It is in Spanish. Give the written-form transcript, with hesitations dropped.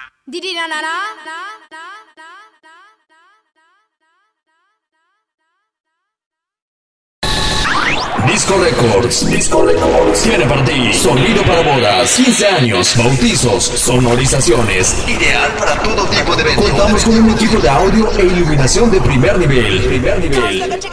Didi na na na. Disco Records. Disco Records tiene para ti sonido para bodas, 15 años, bautizos, sonorizaciones. Ideal para todo tipo de eventos. Contamos con un equipo de audio e iluminación de primer nivel.